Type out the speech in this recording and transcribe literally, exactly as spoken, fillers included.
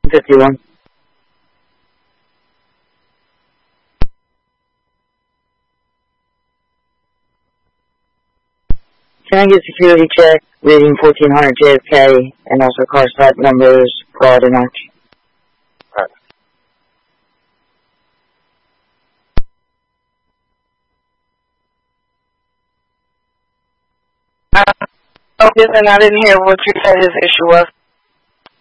fifty-one. Can I get security check, reading fourteen hundred J F K, and also car site numbers, fraud and arch? Right. Uh, oh, and I didn't hear what you said his issue was.